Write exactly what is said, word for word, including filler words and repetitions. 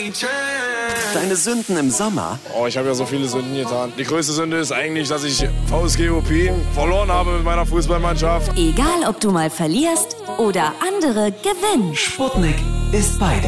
Deine Sünden im Sommer? Oh, ich habe ja so viele Sünden getan. Die größte Sünde ist eigentlich, dass ich V S G O P verloren habe mit meiner Fußballmannschaft. Egal, ob du mal verlierst oder andere gewinnen. Sputnik ist bei dir.